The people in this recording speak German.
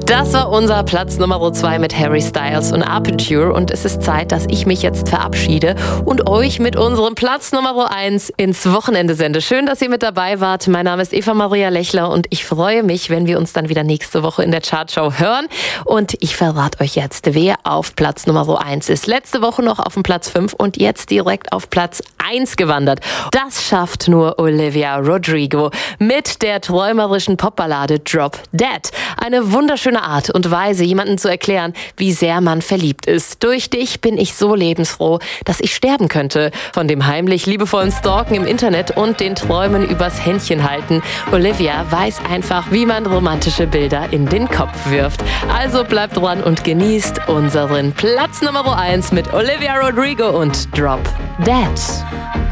Das war unser Platz Nummer 2 mit Harry Styles und Aperture und es ist Zeit, dass ich mich jetzt verabschiede und euch mit unserem Platz Nummer 1 ins Wochenende sende. Schön, dass ihr mit dabei wart. Mein Name ist Eva Maria Lechler und ich freue mich, wenn wir uns dann wieder nächste Woche in der Chartshow hören. Und ich verrate euch jetzt, wer auf Platz Nummer 1 ist. Letzte Woche noch auf dem Platz 5 und jetzt direkt auf Platz 1 gewandert. Das schafft nur Olivia Rodrigo mit der träumerischen Popballade Drop Dead. Eine wunderschöne Art und Weise, jemandem zu erklären, wie sehr man verliebt ist. Durch dich bin ich so lebensfroh, dass ich sterben könnte. Von dem heimlich liebevollen Stalken im Internet und den Träumen übers Händchen halten. Olivia weiß einfach, wie man romantische Bilder in den Kopf wirft. Also bleibt dran und genießt unseren Platz Nummer 1 mit Olivia Rodrigo und Drop Dead.